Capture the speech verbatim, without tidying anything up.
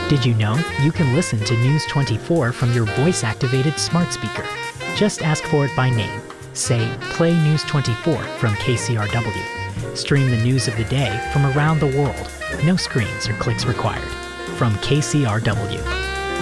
Did you know you can listen to News twenty-four from your voice-activated smart speaker? Just ask for it by name. Say, "Play News twenty-four" from K C R W. Stream the news of the day from around the world. No screens or clicks required. From K C R W.